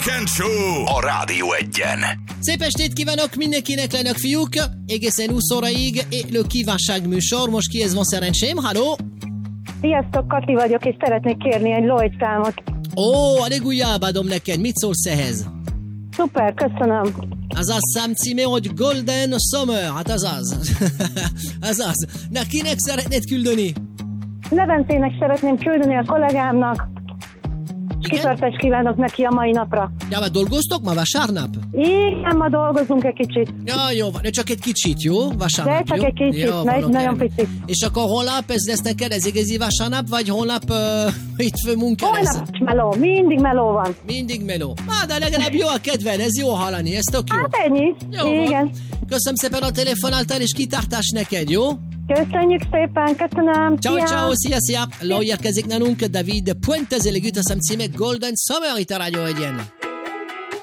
Weekend Show a Rádió Egyen. Szép estét kívánok mindenkinek, lennek fiúk! Egészen 20 óraig élő kívánságműsor. Most kihez van szerencsém? Halló? Sziasztok, Kati vagyok, és szeretnék kérni egy Lloyd számot. Ó, a legújabb adom neked. Mit szólsz ehhez? Szuper, köszönöm. Az a szám címe, hogy Golden Summer. Hát az. Az. Na, kinek szeretnéd küldeni? Leventének szeretném küldeni a kollégámnak, és kitartást kívánok neki a mai napra. Ja, már dolgoztok ma vasárnap? Igen, ma dolgozunk egy kicsit. Ja, jó van, csak egy kicsit, jó? Vasárnap, De csak jó? egy kicsit, Jó, nagyon picit. És akkor holnap ez lesz neked, ez igazi vasárnap, vagy holnap itt fő munka lesz? Holnap meló, mindig meló van. Mindig meló. De legalább jó a kedved, ez jó hallani, ez tök jó. Hát ennyi, Jó igen. van. Köszönöm szépen a telefonáltál, és kitartás neked, jó? Köszönjük szépen, köszönöm. Ciao, szia. Ló érkezik nálunk David Puente, az elegüt a szám címe Golden Summer itt a Rádió Egyen.